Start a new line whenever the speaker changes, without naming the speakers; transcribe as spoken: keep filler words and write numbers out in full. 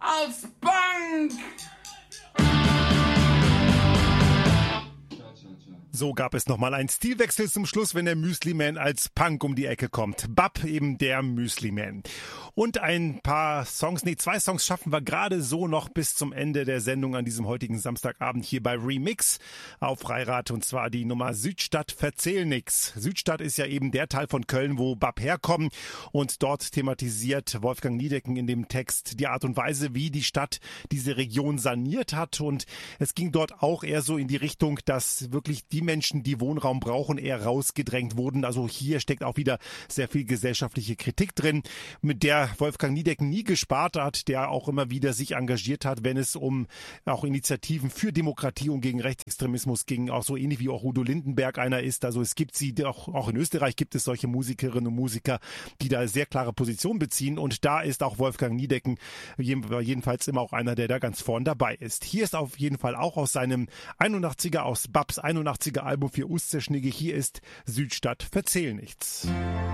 als Punk.
So gab es nochmal einen Stilwechsel zum Schluss, wenn der Müsli Man als Punk um die Ecke kommt. Bab, eben der Müsli Man. Und ein paar Songs, nee, zwei Songs schaffen wir gerade so noch bis zum Ende der Sendung an diesem heutigen Samstagabend hier bei Remix auf Freirad. Und zwar die Nummer Südstadt, Verzähl nix. Südstadt ist ja eben der Teil von Köln, wo Bab herkommt. Und dort thematisiert Wolfgang Niedecken in dem Text die Art und Weise, wie die Stadt diese Region saniert hat. Und es ging dort auch eher so in die Richtung, dass wirklich die Menschen, die Wohnraum brauchen, eher rausgedrängt wurden. Also hier steckt auch wieder sehr viel gesellschaftliche Kritik drin, mit der Wolfgang Niedecken nie gespart hat, der auch immer wieder sich engagiert hat, wenn es um auch Initiativen für Demokratie und gegen Rechtsextremismus ging, auch so ähnlich wie auch Udo Lindenberg einer ist. Also es gibt sie, auch, auch in Österreich gibt es solche Musikerinnen und Musiker, die da sehr klare Position beziehen, und da ist auch Wolfgang Niedecken jedenfalls immer auch einer, der da ganz vorn dabei ist. Hier ist auf jeden Fall auch aus seinem einundachtziger, aus Babs einundachtziger Album für Uszerschnigge, hier ist Südstadt, Verzähl nichts.